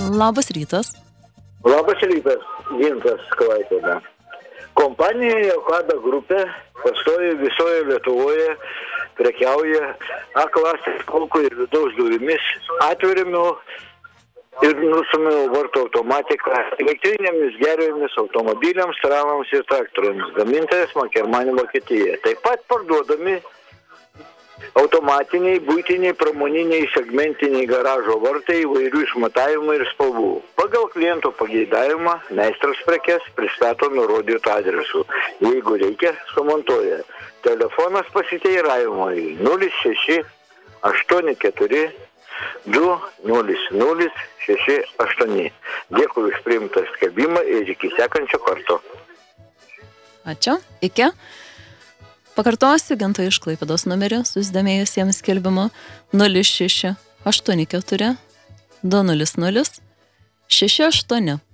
Labas rytas. Labas rytas, Gintas Klaipėda. Kompanija Jokada grupė pastoja visoje Lietuvoje, prekiauja A-klasės kulkų ir vidaus durimis, atveriamių ir nusumimų vartų automatiką, elektrinėmis gervėmis, automobiliams, tramams ir traktoriams. Gamintojas Makermani Vokietija. Taip pat parduodami automatiniai, buitiniai, pramoniniai, segmentiniai garažo vartai įvairių išmatavimų ir spalvų. Pagal kliento pageidavimą meistras prekes pristato nurodytų adresų. Jeigu reikia, sumontuoja. Telefonas pasiteiravimui 06 84 200 68. Dėkui už priimtą skelbimą ir iki sekančio karto. Ačiū. Iki. Pakartosiu Ginto iš Klaipėdos numerį, susidomėjusiems skelbimo 06 84 200 68.